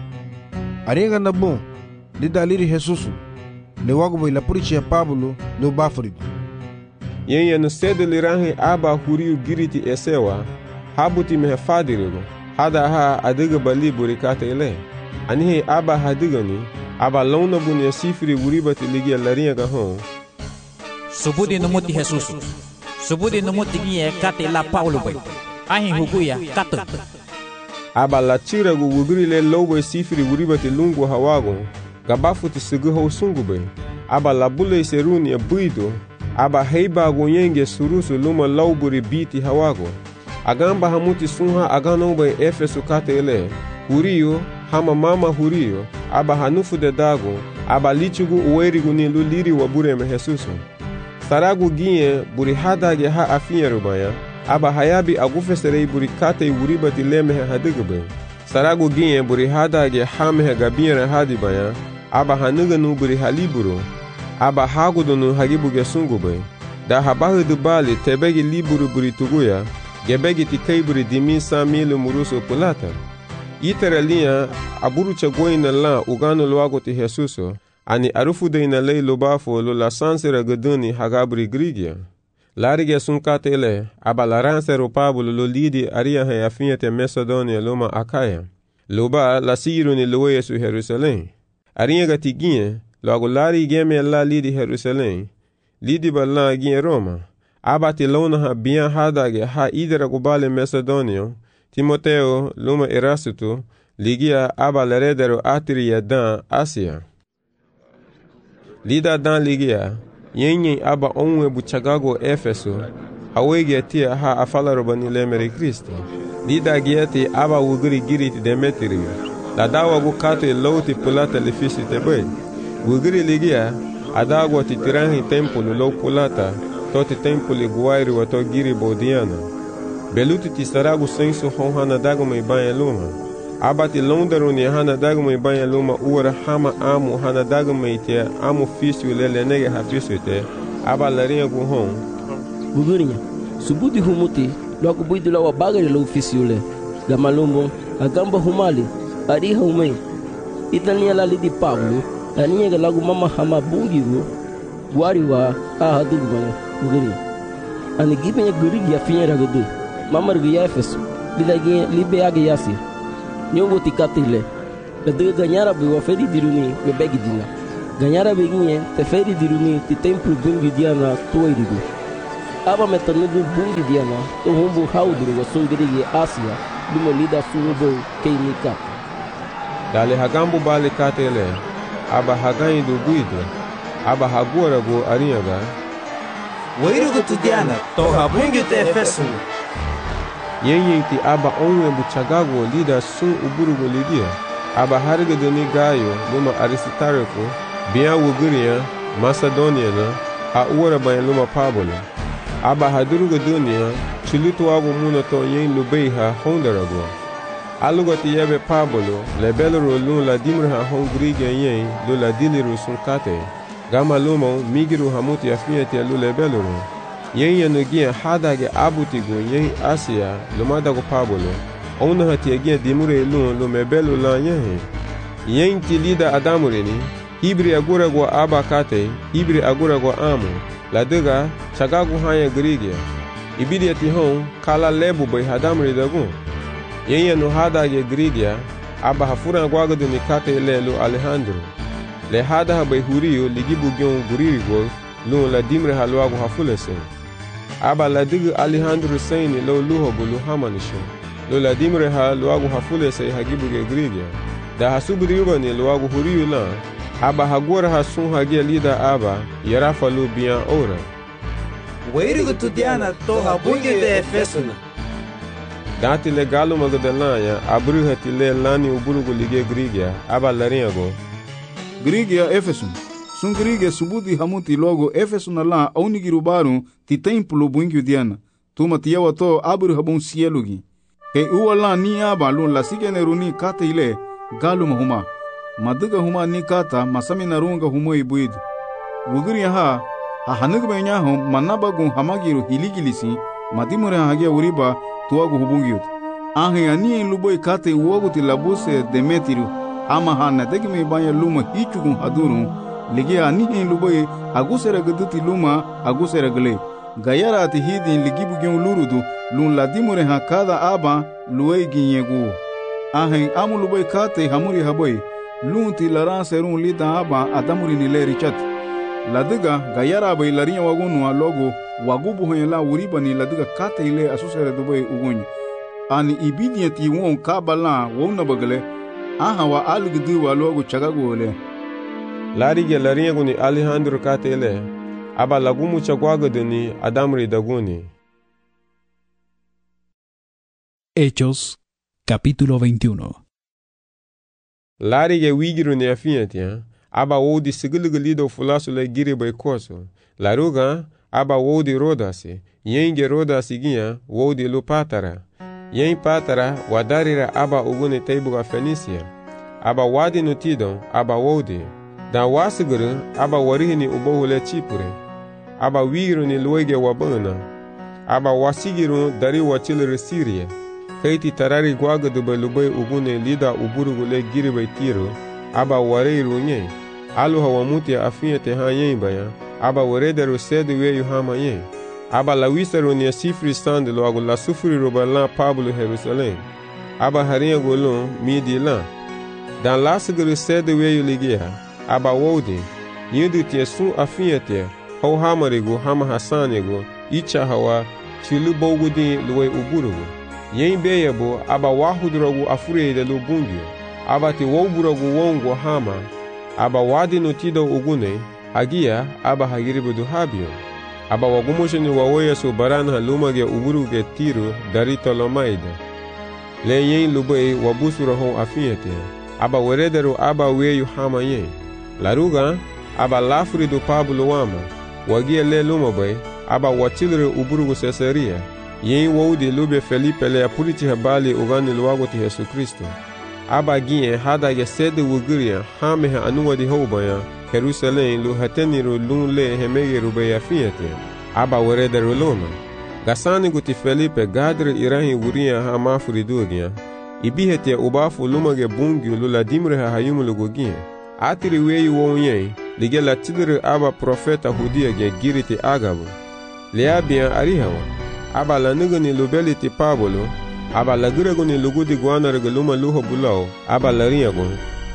Haringa na bom. Lida liri Jesus. Le wago boy la purichi Pablo lo bafrigo. Yenya no sede lirahi aba huriu giriti esewa. Habuti me fadirigo. Hada ha adiga bali buri kata ele. Anihe aba hadigani. Aba lona buni sifiri uribati ligia laringa hon. Subudi no muti Jesus. Subudi no muti gie kate la Paulo boy. Ahi huguya kato. Aba la tira gu wugri le lobo sifiri uribati lungu hawago. Gabafuti sugu ho sungube. Aba la bule seruni ya buido. Aba heiba gu yenge surusu luma lauburi biti hawago. Agamba hamuti sunha agano boy Efeso kate ele. Hurio hama mama hurio. Aba hanufu de dago. Aba lichugu uwerigu ni luliri wabure me Jesuso. Saragu ginye buri hadage ha afinha rubaya. Aba hayabi agufeserei buri kate uribati lemehe hadigube. Saragu ginye buri hadage hamehe gabinre hadibaya. Aba hanuganu buri haliburu. Aba hagudunu hagibuge sungube. Da habahu dubali tebegi liburu buri tuguya. Gebegi tikei buri dimi samilu muruso pulata. Iterelinha aburu chagoina la ugano loago ti Jesuso. Ani arufu de ina lei lobafo lo la sansera gaduni hagabri grigia. Larige sunkate ele, aba la ransero Pablo lo lidi aria he afinha te Macedonia loma Akaya. Loba la siru ni loe su Jerusalém. Arinha gatiguinha, logo lari geme la lidi Jerusalém. Lidi ba la ginha Roma. Aba ti lona ha bian hadage ha idera gubale Macedonia. Timoteo loma Erasto, ligia aba leredero atria dan Asia. Lida dan ligia, yenye aba onwe buchagago Efeso, hawege tia ha afala robani lemere Kristo. Lida gieti aba wugri giriti Demetrio, la dawa gu kato lauti pulata le fisi tebe. Wugri ligia, adago ti tirangi tempolo lo pulata, toti tempoli guairi wato giri bodiana. Beluti ti saragu sensu honhana dagome banya luma. Abati londaro ni hana dagome banya luma uara hama amu hana dagome te amu fisio lele nege hafiso te. Aba larinha gu hon. Gugurinha, subuti humuti, logo buidu la wabagari lo fisio le. Gamalumbo, agamba humali, ariha umei. Itania la lidi Pablo, aniga lagu mama hama bungiru, guariwa aha dugumane, gugurinha. Ani gibenya gurigi ya finha ragadu. Mama rigi ya Efeso, lidagi libe age yasir. Nyongo tikatile. la de ganhara be wa feri diruni be begidina ganhara be ginye te feri diruni ti templo bungi diana toirigo aba metanu bungi diana to humbu haudru wa sungiri Asia duma lida sunubo keinika dale hagambu bale katele aba hagain do guido aba hagora go arinyaga wairugo tudiana to habungi te Efeso yenye ti aba onwe buchagago lida sun uburugo lidia aba harga doni gayo luma Aristarco biya wuguria Macedonia na a uwara bayan luma Pablo aba hadurugo dunia chulutu wago muna to yen lubeiha hondarago alugo ti yebe Pablo lebelro lun la dimra hongriga yen lo la diliru sun kate gama lumo migiru hamuti afiete lu lebelro yen yanugia hadage abutigo yen Asia lumadago Pablo ona hatiagia dimure lun lo mebelo la yen ti lida adamureni hibri agura go abakate hibri agura go amo la dega chagagu haya grigia ibidi ati hon kala lebu bay hadamri dagu yen no hadage grigia aba hafura gwagadu ni kate lelo Alejandro le hada bay huriyo ligibu gyon guririgo lo la dimre halwago hafulese aba la digu Alejandro sayni lo luho bulu hamanisho lo la dimre halwago hafulese hagibu ge grigia da hasubu riba ni lwago huriyo la aba hagora hasun hagia lida aba yarafa lu bian ora wairugo tudiana to habungi te Efeso dati le galo magdalanya abru hati le lani uburugo lige grigia aba larinyago grigia Efeso sun grigia subudi hamuti logo Efeso na la aunigiru baru ti templo bungi diana tuma tiyawa to abru habun sielugi ke uwala ni aba lu la sigeneruni kate ile galo mahuma maduga huma ni kata masami narunga humo ibuidu wuguriya ha hanug benya hom manabagu hamagiru hiligilisi madimure hagia uriba tuagu hubungiut ahe ani luboy kate uogu tilabuse demetiru ama hana degme banya luma hichugun hadurun ligi ani luboy agusera guduti luma agusera gle gayara ati hidin ligibu gen lurudu lun ladimure ha kada aba luei ginyegu ahe amu luboy kate hamuri haboy lunti laran serun lida aba adamuri ni le richat ladiga gayara bay larinya wagunu logo wagubu hoyela uriba ni ladiga kate ile asusere dubai ugunyi ani ibidiyati won kabala wona bagale aha wa algdu wa logo chagagole larige larinya guni Alejandro kate ile aba lagumu chagwagadeni adamuri daguni. Hechos capítulo 21. Larige wigiru ne afiatia aba wodi sigilgilido fulasu le giribe koso laruga aba wodi rodasi yenge rodasi ginya wodi lu patara yen patara wadarira aba ugune teibuga Fenisia aba wadi nutidon aba wodi da wasiguru aba warihini ubohule Chipure aba wigiru ni luege wabana aba wasigiru dari wachilere Syria kaiti tarari gwagadu belubay ugune lida uburugule giribe Tiro aba wareiru nye aluha wamuti afiete ha yembaya aba werederu sedu weyu hama ye aba lawisaru ni sifri stand lo agu la sufri robala Pablo Jerusalem aba haria golon midi la dan lasguru sedu weyu ligia aba wodi nidu tie sun afiete ho hamarigo hama hasanego icha hawa chilu bogudi luwe uburugu yen beyebo aba wahudrogu afurede lu bungyo aba ti woburagu wongo hama aba wadi notido ugune hagia aba hagiribudu habio aba wagumosheni wawoya so baran halumage uburuge Tiro dari Tolomaida le yen lubei wabusura hon afiete aba werederu aba weyu hama yen laruga aba lafridu Pablo wama wagia le lumabai aba wachilre uburugu Caesarea yen wodi lube Felipe le apuriti habali ugani luwago ti Yesu Kristo aba gie hadage sede wuguria hameha anuwadi hobaya Jerusalem lu hateniru lunle hemegeru beya fiete aba werederu lona gasani guti Felipe gadre irahi wuria ha mafuridugia ibihete ubafu lumage bungi lula dimre ha hayumulugogie atiri weyu wonye lige latidre aba profeta hudia ge giriti agabu leabia arihawa aba lanugani lubeliti Pablo aba laguraguni lugudi guanarga luma luho bulao aba lariagon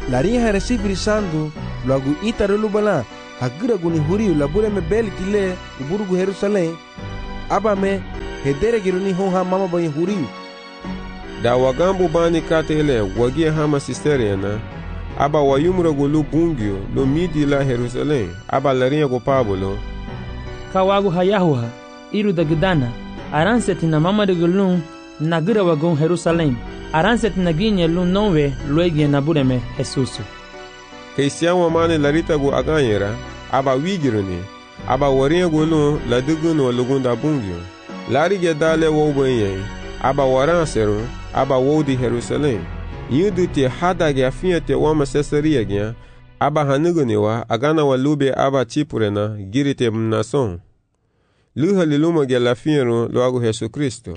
larinha ha Espírito Santo logo itara lubala hagira guni huriu labure me beli tile uburugu Jerusalém aba me hedere giruni hon ha mama banyi huriu da wagambu bani kate ile wagie hama sisteriana aba wayumra gulu bungio lo midi la Jerusalém aba larinha go Pablo kawagu hayahuha iru da gidana aranset na mama de gulun nagira wagon Jerusalém aranset na ginye lu nonwe luegie na bureme Jesus Keisian wamane larita go aganyera aba wigiruni aba warinha gulu la duguno lugunda bungio larige dale wo benye aba waranseru aba wodi Jerusalém yudu te hadage afinha te wama Cesaria gya aba hanugunewa agana walube aba chipurena girite mnason luha liluma gya lafinro loago Jesus Cristo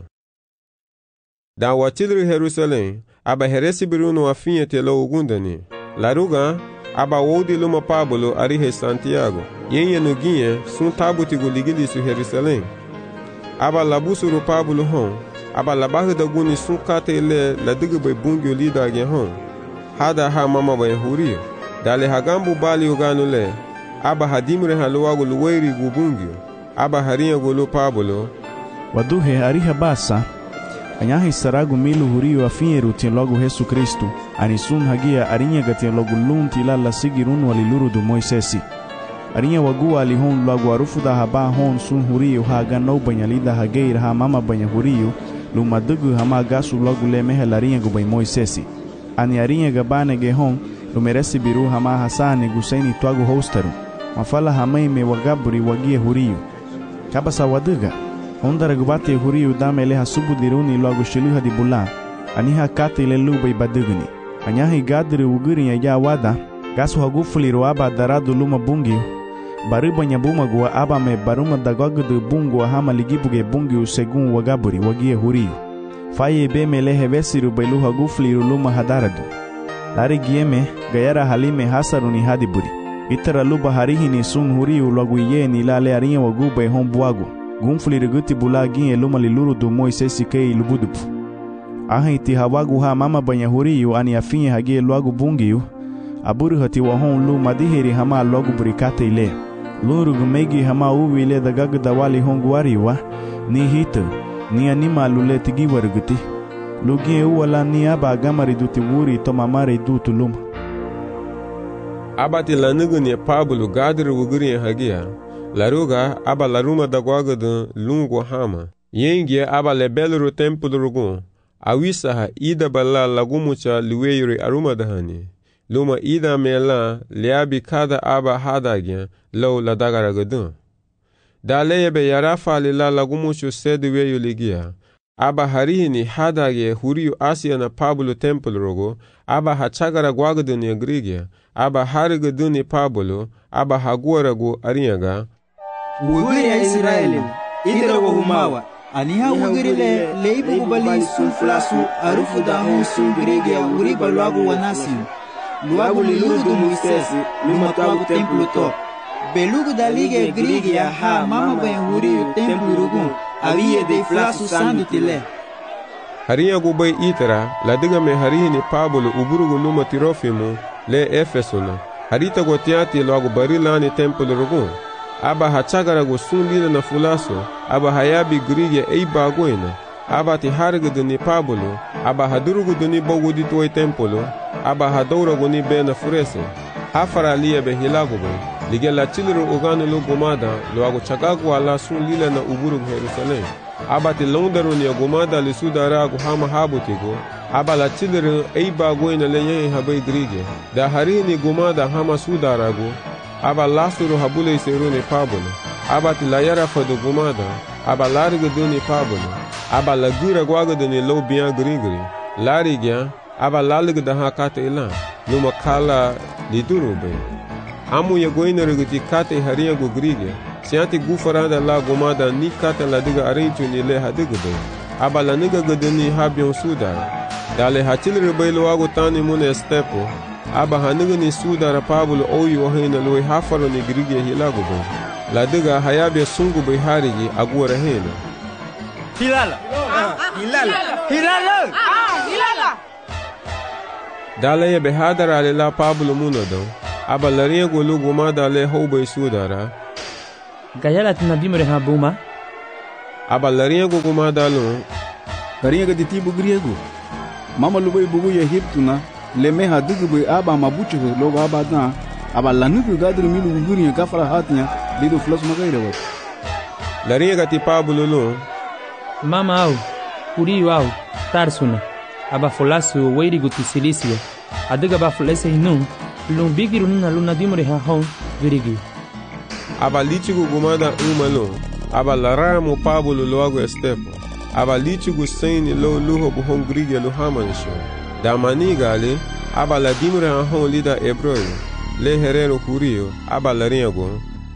da watilru Jerusalém aba heresi biruno afinha te lo ugundani laruga aba wodi luma Pablo arihe Santiago yenye nuginye sun tabuti guligili su Jerusalém aba labusuru Pablo hon aba labahu da guni sun kate ile la diga bai bungyo lida gen hon hada ha mama bai huriyo dale hagambu bali uganu le aba hadimre haluwagu luwairi gu bungyo aba harinha gulu Pablo waduhe ariha basa anyahi saragu milu huriyo afinyeru tien logo Jesus Cristo anisun hagia arinha gatien logo lunti la sigirunu aliluru du Moisesi arinha wagu alihon logo arufu da haba hon sun huriyo haga no banyalida hageir ha mama banya huriyo luma dugu hama gasu logo le mehe larinha gu bai Moisesi ani arinha gabane ge hon lumeresi biru hama hasani gusaini twagu hostaru mafala hamai me wagaburi wagie huriyo kabasa waduga Ondara gubate huriu damele hasubu diruni logo shiluha di bulan aniha kate ile lubai badugni anyahi gadri uguri ya wada gasu hagufuli roaba daradu luma bungi baruba nyabuma gua aba me baruma dagogu bungu hama ligibuge bungi segun wagaburi wagie huriu faye be mele hevesiru belu hagufuli luma hadaradu lari gieme gayara halime hasaruni hadiburi itara luba harihini sun huriu logo yeni lale arinha wagubai hombuagu gunfuliri guti bulagin eluma liluru du Moisesi kei lubudupu ahiti hawagu ha mama banya huriyu ani afinye hagie luagu bungiyu aburu hati wahon lu madihiri hama logu burikate ile luru gumegi hama uwi ile dagagu dawali hongu wariwa ni hito ni anima lule tigi waruguti lugin uwala ni aba agamari duti wuri to mamare dutu luma abati lanugu ni Pablo gadri wuguri hagia laruga aba laruma da gwagadu lungu hama yengie aba lebelru templu rugun awisaha ida bala lagumucha luweyuri aruma dahani luma ida mela liabi kada aba hadagya law ladagaragadun daleyebe yarafa lila lagumuchu sedu weyu ligia aba harihini hadagye huriyu Asia na Pablo templu rugu aba hachagara gwagadu ni grigia aba harigadun ni Pablo aba haguaragu arinyaga Wugiri ya Israeli, idra wa humawa, aniha wugiri le leibu kubali sun flasu, arufu da hon sun gregi ya wugiri baluagu wa nasiu. Luagu liluru du Moisesi, lumatuagu templu top. Belugu da lige gregi ya ha mama bayan wuri templu rugun, aviye de flasu sandu tile. Harinha gubai itara, ladiga me harihi ni Pablo uburugu luma Tirofimu, le Efesuna. Harita gotiati luagu barilani templu rugun. Aba hachagara go sunlila na fulaso aba hayabi grige ei bagoina aba ti hargadu ni Pablo aba hadurugu ni bogudi toy tempolo aba hadoura go ni bena furese hafara liya be hilago go ligela chilru uganu lo gomada lo ago chagago ala sunlila na uburu Jerusalem aba ti londaru ni gomada li sudara go hama habutigo aba la chilru ei bagoina le yen habai grige da harini gomada hama sudara go aba lasuru habule seruni Pablo aba tilayara fadu gumada aba larga duni Pablo aba lagura gwaga duni lo bian grigri larigya aba lalga da hakate ila numa kala lidurube amu ya goina ruguti kate haria go grigya sianti gufarada la gumada ni kata la diga arinchu ni le hadigube aba la niga gaduni habion suda dale hatil rubelo wago tani mune stepo aba haniga ni sudara Pablo oyi wahina loy hafaro ni grige hilago bo la diga hayabe sungu bai harigi agora hena hilala hilala hilala hilala Dala ye behadara ale la Pablo munado. Aba larinha go lu gumada ale houbay sudara. Gayala tina dimre ha buma. Aba larinha go gumada lu. Larinha ga ditibu griego. Mama lubay bugu ye hiptuna. Le meha dugu aba mabuchu logo aba dan. Aba lanuku gadru milu guriya gafara hatinya. Lido flas magaira wat. Larinha ga ti Pablo lu. Mama au. Kuriyo au. Tarsuna. Aba folasu weirigu ti Silícia. Adiga ba folese hinum. Lumbigiru nina luna dimre ha hon virigi. Aba litigu gumada umalo. Aba laramo Pablo loago estepo. Aba litigu saini lo luho buhon grige lo hamanisho. Da maniga ale. Aba la dimre ha hon lida ebroyo. Le herero Curio. Aba larinha go.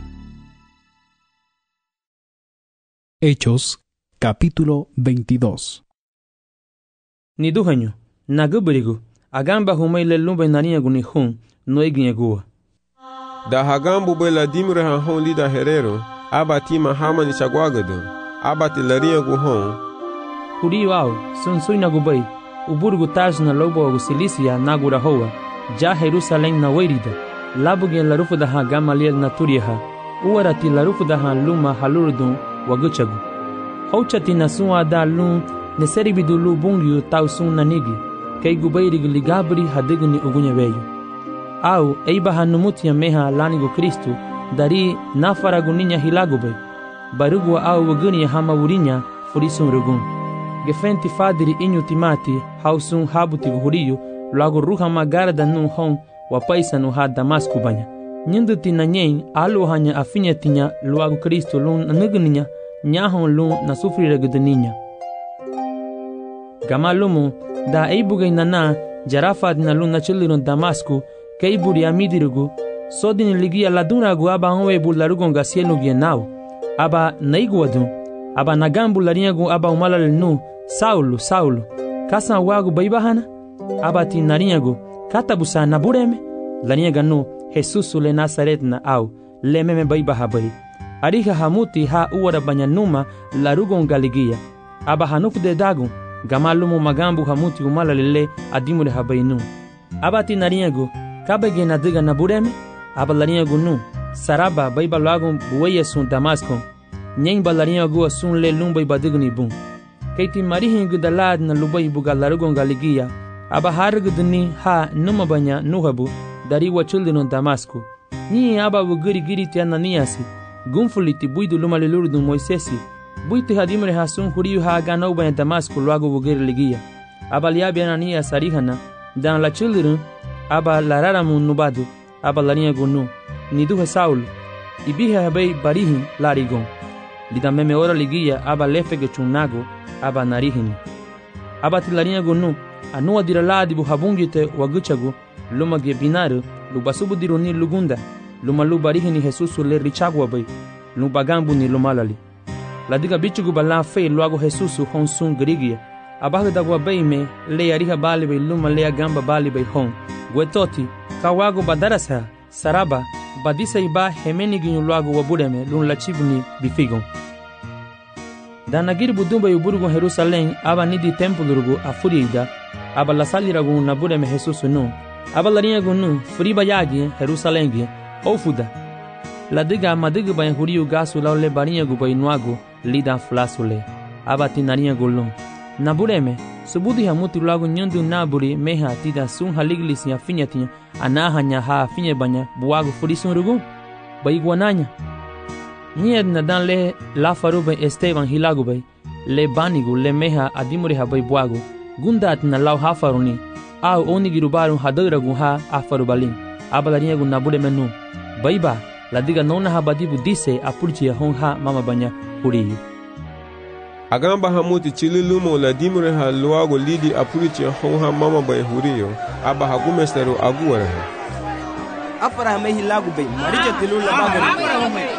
Hechos, capítulo 22. Ni duhanyo, nagubirigu, agamba humay lelumba narinha guni hun, no iginha gua. Da hagambu be la dimre ha hon lida herero, aba tima hamani chagwagado, aba ti larinha gu hon. Curio au, sunsui nagubay, uburgu taj na lobo agu Silícia nagura hoa, ja Jerusalém na weirida, labugen la rufu da ha Gamaliel na turiha, uarati la rufu da ha luma halurdun waguchagu. Houchati na sunwa da lum, neseri bidulu bungyu tau sun nanigi, kei gubayrig ligabri hadigni ugunya veyo. Au, eiba hanumutia meha lanigo Kristu, dari nafaraguninha hilagubay, barugwa au waguni hama wurinya furisun rugun. Gefenti fadiri inyu timati, hausun habuti guhuriyo, lago ruha magarda nun hon, wapaisa nu ha Damasku banya. Nyinduti na nyen, alu hanya afinya tinya, luago Kristu lun naguninya, nyahon lun na sufrira guduninya. Gamalumu, da eibugay nana, jarafad na lun na chilirun Damasku, keiburi amidirugu, sodin ligia laduragu aba onwe bularugon gasienu gienau, aba naiguadun, aba nagambu larinhagu aba umalal nu, Saulo, kasan wagu baibahana, aba ti narinhagu, katabusa nabureme, larinhaga nu, Jesus le Nazaret na au, lememe baibahabai. Ariha hamuti ha uara banyanuma larugon galigia, aba hanuku de dagun, gamalumu magambu hamuti umalalele adimure habainu. Aba ti narinhagu, kabege nadiga nabureme, aba larinhagu nu, saraba baibalagun buweya sun Damasco, nyen balarinhagu asun le lumba ibadigni bun. Keiti marihingu dalad na lubai buga larugon galigia, aba hargudni ha numa banya nuhabu, dari wachuldinon Damasco. Ni aba wugiri giriti Ananiasi, gunfuliti buidu lumalilurdun Moisesi, buiti hadimre hasun huriyu ha ganau banya Damasco luago wugiri ligia. Aba liabi Ananias arihana, dan la children, aba lararamun nubadu, aba larinhagu nu, niduhe Saulo, ibihe habei barihin larigon. Lida meme ora ligia aba lefege chunago, aba narihini. Aba ti larinhagu nu, anua diraladi bu habungite waguchagu, luma ge binaru, lubasubu diruni lugunda, luma lubarihini Jesusu le richagwa bay, lubagambu ni lumalali. Ladiga bichugu bala fe luago Jesusu hon sun grigia, abaga dagwa bay me le ariha bali bay luma le agamba bali bay hon, gwetoti, kawago badarasa, saraba, badisa iba hemeni ginyu luago wabureme lun lachibuni bifigon. Danagiri budumba yuburugun Jerusalém aba nidi tempulurugu afuriida, aba lasaliragun nabureme Jesusu nu, aba larinhagu nu, furiba yagi Jerusalém ofuda. Ladiga madiga bayan huriyu gasu laule barinhagu bainuagu lida flasule, aba ti narinhagu lun. Nabureme, subudi hamuti lagu nyandu naburi meha tida sun haliglisi afinyatinya, anahanya ha afinye banya buagu furisun rugun, baiguananya. Nied na dan le la farube Esteban hilagubay, le banigu le meha adimuri habay buagu, gundat na lau hafaruni, au onigirubarun hadaragun ha afarubalin, aba larinhagu nabureme nu, baiba, ladiga nona habadibu dise apurchia hon ha mama banya huriyu. Agamba hamuti chililumo la dimre ha luago lidi apurichi hon ha mama banya huriyo, aba hagumesteru aguara ha. Afara mehi lagu bay, marija tilula bagari.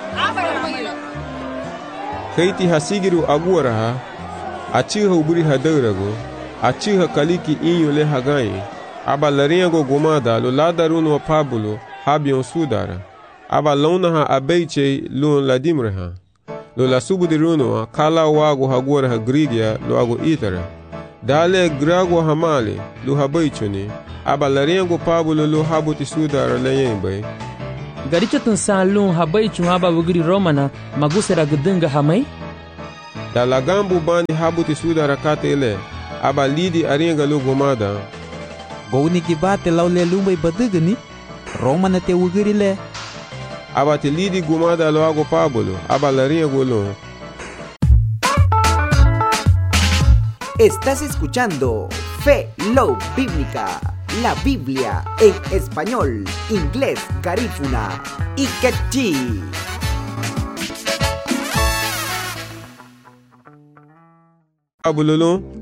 Keiti hasigiru aguara ha, achiha uburi hadarago, achiha kaliki inyo le hagayi, aba larinhagu gumada lo ladaruno Pablo habion sudara, aba lona ha abeiche lun la dimre ha. Lo la subu de runo kala wago hagora ha grigia lo ago itara. Dale grago hamale lu habaichuni aba lariengo Pablo lu habuti sudara leyembe. Garichatun salun habaichun aba wugiri Romana magusera gudunga hamai? Da lagambu bandi habuti sudara katele aba lidi arienga lu gomada. Goni kibate laule lumbai badugani Romana te wugiri le. Aba te lidi gomada lo ago Pablo aba lariengo lu. Estás escuchando Fe Love Bíblica, la Biblia en español, inglés, garífuna y quechí. Pablo